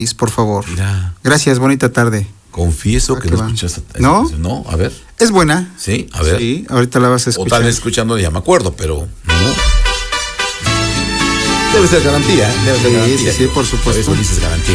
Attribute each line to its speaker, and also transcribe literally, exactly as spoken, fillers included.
Speaker 1: por favor.
Speaker 2: Mira.
Speaker 1: Gracias, bonita tarde.
Speaker 2: Confieso
Speaker 1: Ah,
Speaker 2: que
Speaker 1: qué
Speaker 2: no
Speaker 1: va.
Speaker 2: escuchaste.
Speaker 1: ¿No?
Speaker 2: No, a ver.
Speaker 1: Es buena.
Speaker 2: Sí, a ver.
Speaker 1: Sí, ahorita la vas a
Speaker 2: O
Speaker 1: escuchar.
Speaker 2: tal vez escuchando ya me acuerdo, pero no. Debe ser garantía, ¿eh? Debe ser
Speaker 1: Sí,
Speaker 2: garantía.
Speaker 1: sí, sí, por supuesto.
Speaker 2: Por eso dices garantía.